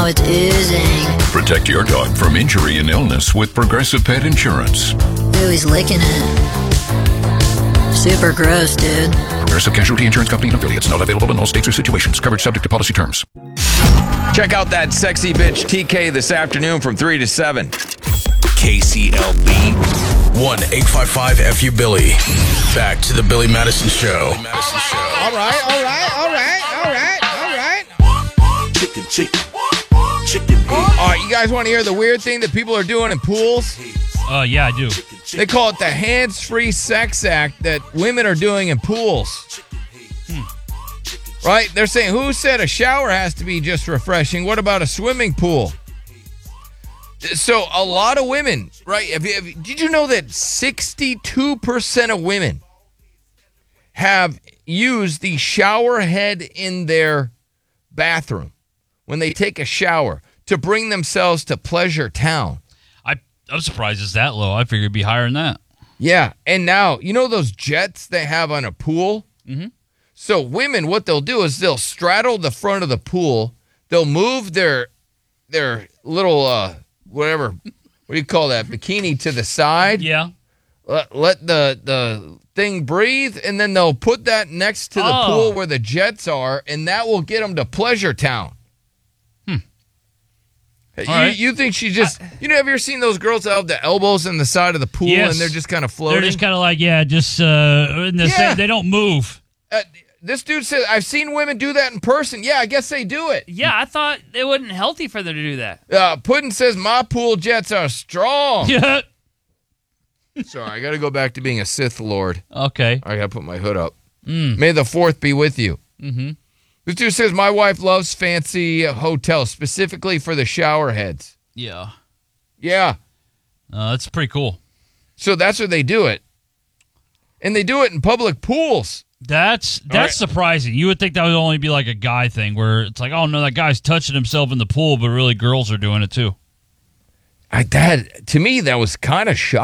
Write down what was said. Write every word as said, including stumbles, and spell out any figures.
it's oozing. Protect your dog from injury and illness with Progressive Pet Insurance. Ooh, he's licking it. Super gross, dude. Progressive Casualty Insurance Company and affiliates. Not available in all states or situations. Coverage subject to policy terms. Check out that sexy bitch T K this afternoon from three to seven. K C L B one eight five five F U Billy. Back to the Billy Madison Show. Billy Madison Show. All right, all right, all right, all right, all right. Chicken, chicken, chicken. All right, you guys want to hear the weird thing that people are doing in pools? Uh, yeah, I do. They call it the hands-free sex act that women are doing in pools. Hmm. Right? They're saying, who said a shower has to be just refreshing? What about a swimming pool? So a lot of women, right? Have you, have you, did you know that sixty-two percent of women have used the shower head in their bathroom when they take a shower to bring themselves to Pleasure Town? I, I'm surprised it's that low. I figured it'd be higher than that. Yeah, and now, you know those jets they have on a pool? Mm-hmm. So women, what they'll do is they'll straddle the front of the pool. They'll move their their little... uh whatever, what do you call that, bikini to the side. Yeah. Let, let the the thing breathe, and then they'll put that next to the Oh. pool where the jets are, and that will get them to Pleasure Town. Hmm. You, right. you think she just, you know, have you ever seen those girls that have the elbows in the side of the pool, Yes. and they're just kind of floating? They're just kind of like, yeah, just, uh, in the Yeah. same, they don't move. Uh, this dude said, I've seen women do that in person. Yeah, I guess they do it. Yeah, I thought it wasn't healthy for them to do that. Uh, Puddin says, my pool jets are strong. Yeah. Sorry, I got to go back to being a Sith Lord. Okay. I got to put my hood up. Mm. May the fourth be with you. Mm-hmm. This dude says, my wife loves fancy hotels, specifically for the shower heads. Yeah. Yeah. Uh, that's pretty cool. So that's where they do it. And they do it in public pools. That's that's right. surprising. You would think that would only be like a guy thing where it's like, oh, no, that guy's touching himself in the pool, but really girls are doing it too. I, that, to me, that was kind of shocking.